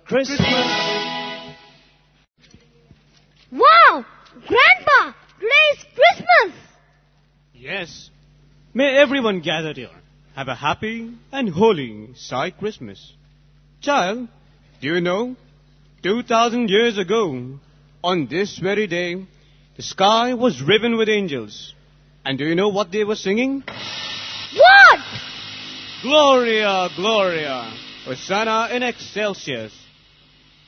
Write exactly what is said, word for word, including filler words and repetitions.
Christmas. Wow! Grandpa, today is Christmas! Yes. May everyone gathered here have a happy and holy Sai Christmas. Child, do you know, two thousand years ago, on this very day, the sky was riven with angels. And do you know what they were singing? What? Gloria, Gloria, Hosanna in excelsis.